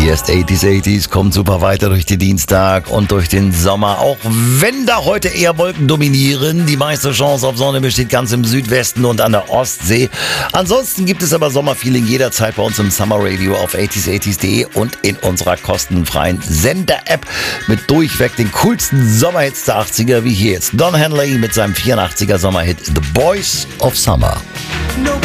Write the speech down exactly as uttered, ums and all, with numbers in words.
Hier ist achtziger achtziger, kommt super weiter durch den Dienstag und durch den Sommer. Auch wenn da heute eher Wolken dominieren, die meiste Chance auf Sonne besteht ganz im Südwesten und an der Ostsee. Ansonsten gibt es aber Sommerfeeling jederzeit bei uns im Summer Radio auf achtziger achtziger punkt de und in unserer kostenfreien Sender-App mit durchweg den coolsten Sommerhits der achtziger, wie hier jetzt Don Henley mit seinem vierundachtziger Sommerhit The Boys of Summer. Nobody